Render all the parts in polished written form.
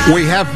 We have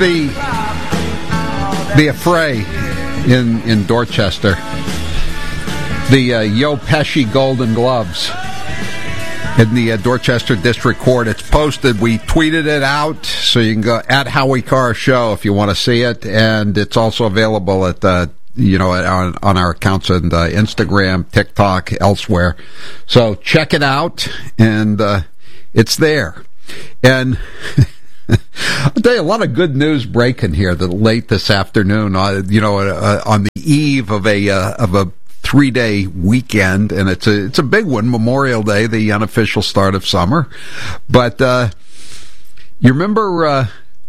the affray in Dorchester. The Joe Pesci Golden Gloves in the Dorchester District Court. It's posted. We tweeted it out, so you can go at Howie Carr Show if you want to see it, and it's also available at on our accounts on Instagram, TikTok, elsewhere. So check it out, and it's there. And I'll tell you, a lot of good news breaking here late this afternoon. On the eve of a 3-day weekend, and it's a big one, Memorial Day, the unofficial start of summer. But you remember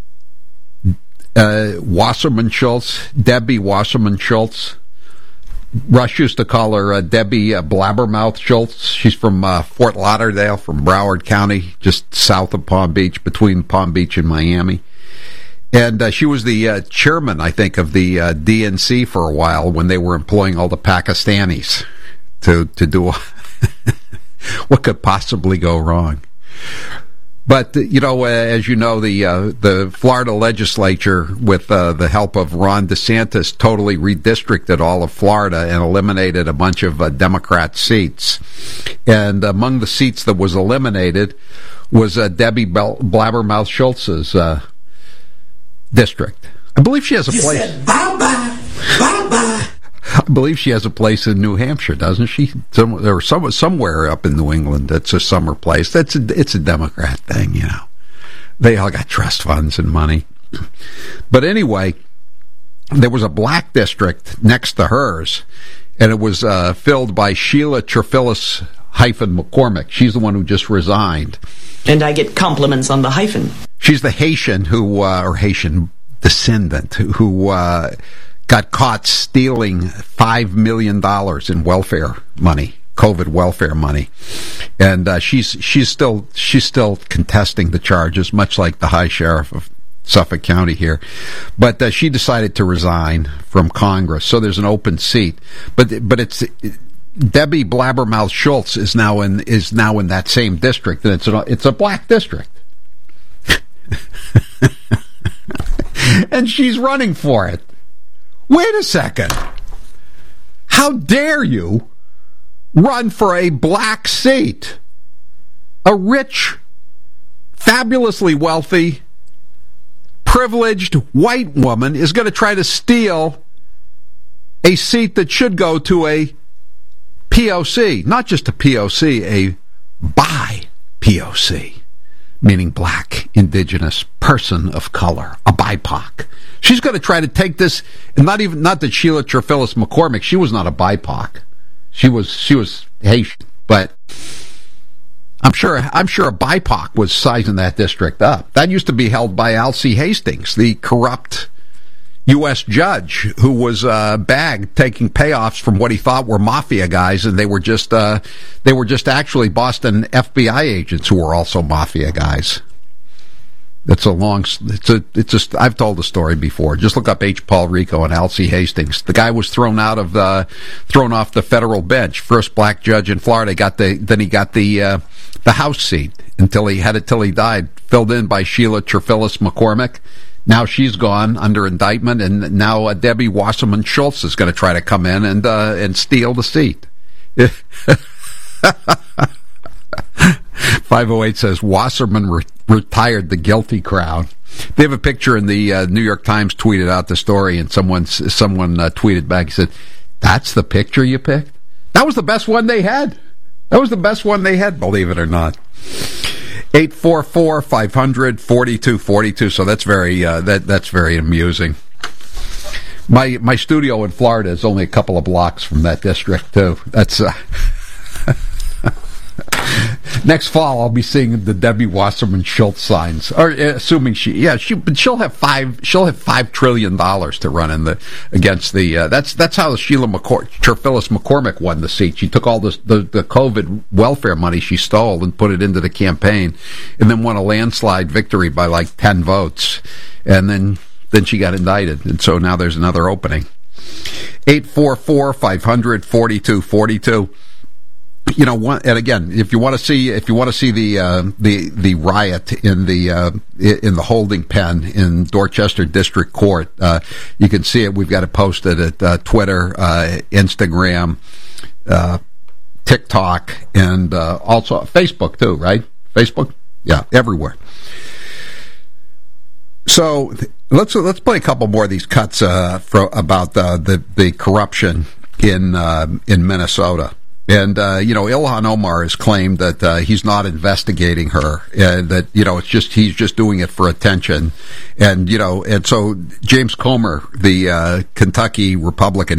Wasserman Schultz, Debbie Wasserman Schultz? Rush used to call her Debbie Blabbermouth Schultz. She's from Fort Lauderdale, from Broward County, just south of Palm Beach, between Palm Beach and Miami. And she was the chairman, I think, of the DNC for a while when they were employing all the Pakistanis to do what could possibly go wrong. But, as you know, the Florida legislature, with the help of Ron DeSantis, totally redistricted all of Florida and eliminated a bunch of Democrat seats. And among the seats that was eliminated was Debbie Blabbermouth Schultz's district. I believe she has a place. Said, bye-bye, bye-bye. I believe she has a place in New Hampshire, doesn't she? Somewhere up in New England. It's a summer place. It's a Democrat thing, They all got trust funds and money. But anyway, there was a black district next to hers, and it was filled by Sheila Terphilus McCormick. She's the one who just resigned. And I get compliments on the hyphen. She's the Haitian or Haitian descendant who got caught stealing $5 million in welfare money, COVID welfare money, and she's still contesting the charges, much like the High Sheriff of Suffolk County here. But she decided to resign from Congress, so there's an open seat. But it's Debbie Blabbermouth Schultz is now in that same district, and it's a black district. And she's running for it. Wait a second. How dare you run for a black seat? A rich, fabulously wealthy, privileged white woman is going to try to steal a seat that should go to a POC. Not just a POC, a bi-POC. Meaning black, indigenous, person of color, a BIPOC. She's going to try to take this, and not that Sheila Terphilus McCormick, she was not a BIPOC. She was Haitian, but I'm sure a BIPOC was sizing that district up. That used to be held by Alcee Hastings, the corrupt U.S. judge who was bagged taking payoffs from what he thought were mafia guys, and they were just actually Boston FBI agents who were also mafia guys. I've told the story before. Just look up H. Paul Rico and Alcee Hastings. The guy was thrown off the federal bench. First black judge in Florida. Then he got the House seat until he died, filled in by Sheila Terphilus McCormick. Now she's gone under indictment, and now Debbie Wasserman Schultz is going to try to come in and steal the seat. 508 says Wasserman retired the guilty crowd. They have a picture in the New York Times, tweeted out the story, and someone tweeted back. He said, "That's the picture you picked? That was the best one they had. Believe it or not." 844-500-4242. So that's very that's very amusing. My studio in Florida is only a couple of blocks from that district too. That's next fall I'll be seeing the Debbie Wasserman Schultz signs. Or assuming she'll have $5 trillion to run against the that's how Sheila Terphilus McCormick won the seat. She took all the COVID welfare money she stole and put it into the campaign, and then won a landslide victory by like 10 votes, and then she got indicted, and so now there's another opening. 844-500-4242. you know, and again, if you want to see the riot in the holding pen in Dorchester District Court, you can see it. We've got it posted at Twitter, Instagram, TikTok, and also Facebook too. Right? Facebook, yeah, everywhere. So let's play a couple more of these cuts about the corruption in Minnesota. And, Ilhan Omar has claimed that he's not investigating her, that, he's just doing it for attention. And, and so James Comer, the Kentucky Republican,